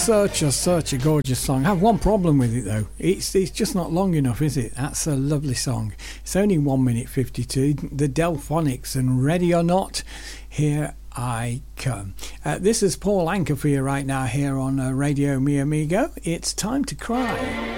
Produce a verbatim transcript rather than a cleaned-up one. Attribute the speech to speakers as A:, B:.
A: Such a such a gorgeous song. I have one problem with it though. It's it's just not long enough, is it? That's a lovely song. It's only one minute fifty-two. The Delphonics and Ready or Not, Here I Come. Uh, this is Paul Anka for you right now here on uh, Radio Mi Amigo. It's time to cry.